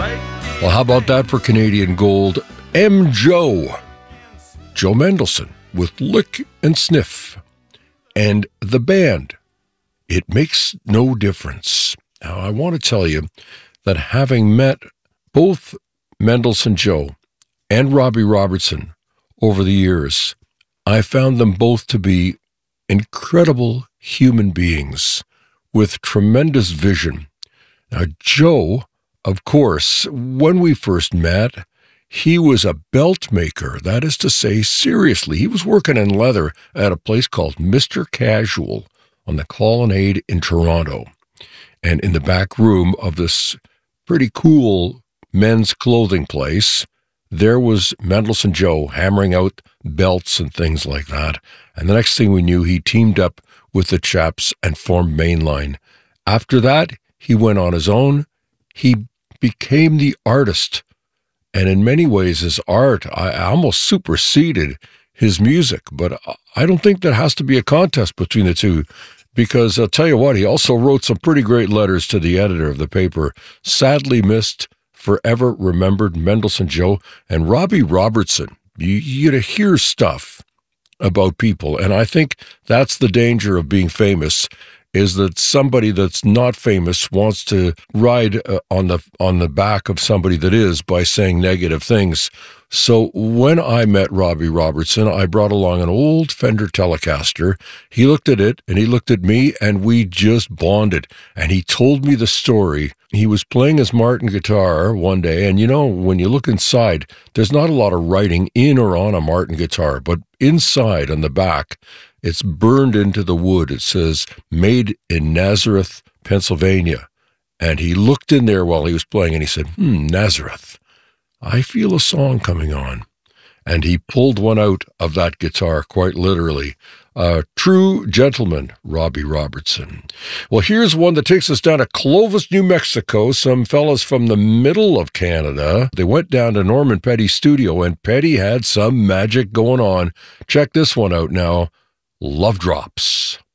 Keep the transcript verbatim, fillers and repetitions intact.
Well, how about that for Canadian Gold? M. Joe. Joe Mendelson with Lick and Sniff. And the band, It Makes No Difference. Now, I want to tell you that having met both Mendelson Joe and Robbie Robertson over the years, I found them both to be incredible human beings with tremendous vision. Now, Joe, of course, when we first met, he was a belt maker. That is to say, seriously, he was working in leather at a place called Mister Casual on the Colonnade in Toronto. And in the back room of this pretty cool men's clothing place, there was Mendelson Joe hammering out belts and things like that. And the next thing we knew, he teamed up with the chaps and formed Mainline. After that, he went on his own. He became the artist. And in many ways, his art I almost superseded his music. But I don't think there has to be a contest between the two, because I'll tell you what, he also wrote some pretty great letters to the editor of the paper. Sadly missed, forever remembered, Mendelson Joe. And Robbie Robertson, you, you to hear stuff about people. And I think that's the danger of being famous, is that somebody that's not famous wants to ride uh, on the on the back of somebody that is by saying negative things. So when I met Robbie Robertson, I brought along an old Fender Telecaster. He looked at it, and he looked at me, and we just bonded. And he told me the story. He was playing his Martin guitar one day, and you know, when you look inside, there's not a lot of writing in or on a Martin guitar, but inside on the back, it's burned into the wood. It says, "Made in Nazareth, Pennsylvania." And he looked in there while he was playing, and he said, hmm, Nazareth. I feel a song coming on. And he pulled one out of that guitar, quite literally. A true gentleman, Robbie Robertson. Well, here's one that takes us down to Clovis, New Mexico. Some fellas from the middle of Canada. They went down to Norman Petty's studio, and Petty had some magic going on. Check this one out now. Love Drops.